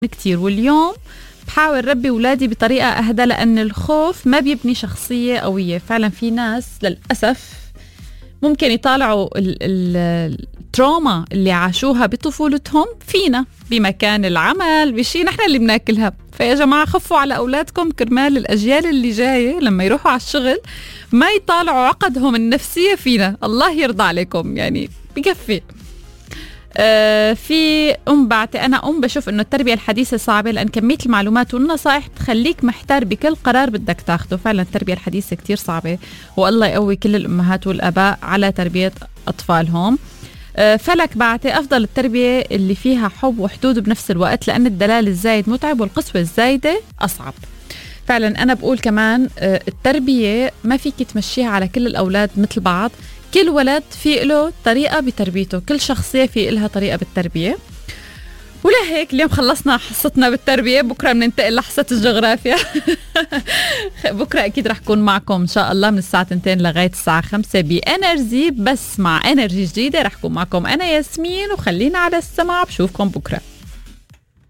كتير، واليوم بحاول ربي ولادي بطريقة أهدى، لأن الخوف ما بيبني شخصية قوية. فعلا في ناس للأسف ممكن يطالعوا التروما اللي عاشوها بطفولتهم فينا بمكان العمل بشي نحن اللي بناكلها. فيا جماعة خفوا على أولادكم كرمال الأجيال اللي جاية لما يروحوا على الشغل ما يطالعوا عقدهم النفسية فينا. الله يرضى عليكم، يعني بكفي. في أنا بشوف إنه التربية الحديثة صعبة، لأن كمية المعلومات والنصائح تخليك محتار بكل قرار بدك تاخده. فعلا التربية الحديثة كتير صعبة، والله يقوي كل الأمهات والآباء على تربية أطفالهم. فلك بعتي أفضل التربية اللي فيها حب وحدود بنفس الوقت، لأن الدلال الزايد متعب والقسوة الزايدة أصعب. فعلا أنا بقول كمان التربية ما فيك تمشيها على كل الأولاد مثل بعض. كل ولد في له طريقة بتربيته، كل شخصية في لها طريقة بالتربية. ولهيك اليوم خلصنا حصتنا بالتربية، بكرة بننتقل لحصة الجغرافيا. بكرة أكيد رح كون معكم إن شاء الله من الساعة 2 لغاية الساعة 5 بإنرجي، بس مع إنرجي جديدة. رح كون معكم أنا ياسمين، وخلينا على السماع. بشوفكم بكرة.